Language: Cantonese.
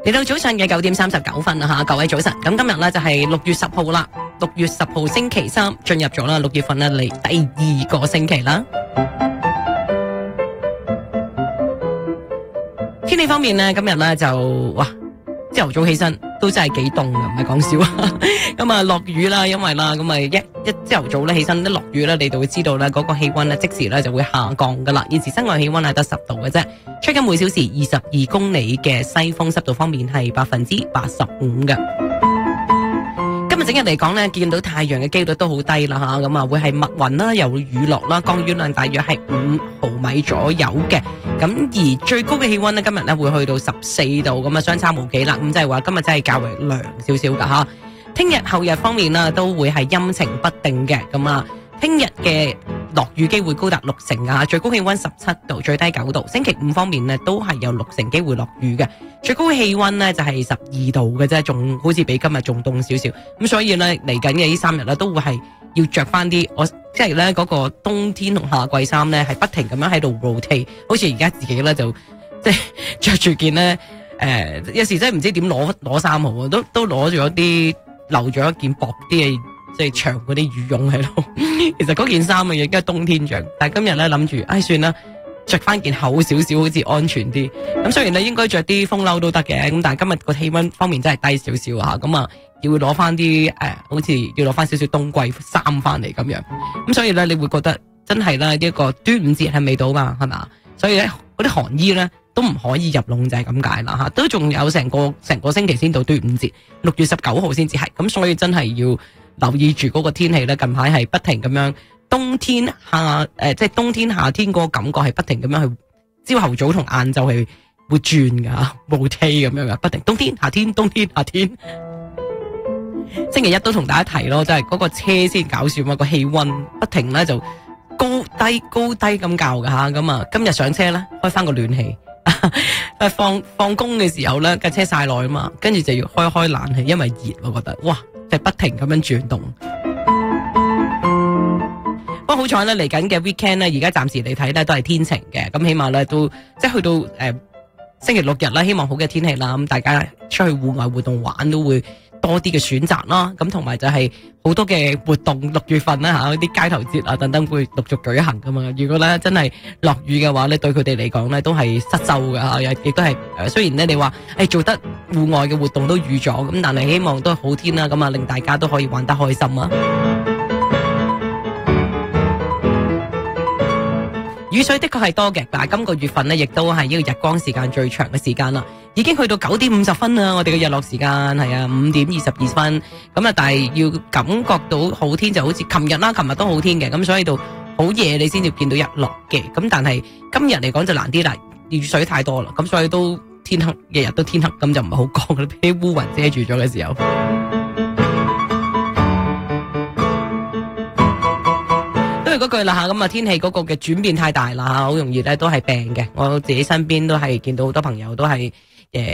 嚟到早上嘅9點39分啦吓，各位早晨。咁今日咧就係6月10號啦，6月10號星期三進入咗啦6月份咧嚟第2個星期啦。天氣方面呢，今日咧就哇，朝頭早起身都真係幾凍噶，唔係講笑啊。咁啊落雨啦，因為啦咁啊一朝頭早咧起身一落雨咧，你就會知道咧嗰個氣溫咧即時咧就會下降噶啦。現時室外氣溫係得10度嘅啫，吹緊每小時22公里嘅西風，濕度方面係85%嘅。今日整日嚟講咧，見到太陽嘅機率都好低啦吓，咁啊會係密雲啦，又會雨落啦，降雨量大約係5毫米左右嘅。咁而最高嘅氣溫咧，今日咧會去到14度，咁啊相差無幾啦。咁即係話今日真係較為涼少少噶吓。聽日後日方面啦，都會係陰晴不定嘅。咁啊，聽日嘅落雨機會高達60%啊，最高氣溫17度，最低9度。星期五方面呢，都係有60%機會落雨嘅，最高氣溫呢就係12度嘅啫，仲好似比今日仲凍少少。咁所以呢，嚟緊嘅呢3日呢，都會係要着翻啲即係咧嗰個冬天同夏季衫呢，係不停咁樣喺度 rotate， 好似而家自己呢，就即係着住件呢，有時真係唔知點攞衫好，都攞住啲留咗一件薄啲嘅即係長嗰啲羽絨喺度。其實嗰件衫啊，亦都係冬天着，但係今日咧諗住，算啦，着翻件厚少少，好似安全啲。咁雖然咧應該着啲風褸都得嘅，咁但係今日個氣溫方面真係低少少吓，咁啊要攞翻啲好似要攞翻少少冬季衫翻嚟咁樣。咁所以咧你會覺得真係咧呢一個端午節係未到嘛，係嘛？所以咧嗰啲寒衣咧都唔可以入籠，就係咁解啦吓，都仲有成個星期先到端午節，6月19號先至係。咁所以真係要留意住嗰個天氣咧，近排係不停咁樣冬天夏天嗰個感覺係不停咁樣去朝頭早同晏晝係會轉噶，冇梯咁樣噶，不停冬天夏天冬天夏天。星期一都同大家提咯，即係嗰個車先搞笑嘛，個氣溫不停咧就高低咁較噶吓，咁啊今日上車咧開翻個暖氣。放工嘅時候咧架車曬耐啊嘛，跟住就要開冷氣，因為熱，我覺得哇，就不停咁樣轉動。不過好彩咧，嚟緊嘅 weekend 咧，而家暫時嚟睇咧都係天晴嘅，咁起碼咧都即係去到星期六日啦，希望好嘅天氣啦，咁大家出去戶外活動玩都會多啲嘅選擇啦，咁同埋就係好多嘅活動，6月份啦吓，啲街頭節啊等等會陸續舉行噶嘛。如果咧真係落雨嘅話咧，對佢哋嚟講咧都係失收噶吓，亦都係雖然咧你話做得戶外嘅活動都預咗，咁但係希望都係好天啦，咁啊令大家都可以玩得開心啊。雨水的確係多嘅，但係今個月份呢，亦都係呢個日光時間最長嘅時間啦，已經去到9點50分啦。我哋嘅日落時間係5點22分，咁啊，但係要感覺到好天就好似琴日啦，琴日都好天嘅，咁所以到好夜你先至見到日落嘅。咁但係今日嚟講就難啲啦，雨水太多啦，咁所以都天黑，日日都天黑，咁就唔係好光啦，俾啲烏雲遮住咗嘅時候。嗰句啦吓，咁啊天氣嗰個嘅轉變太大啦吓，好容易咧都係病嘅。我自己身邊都係見到好多朋友都係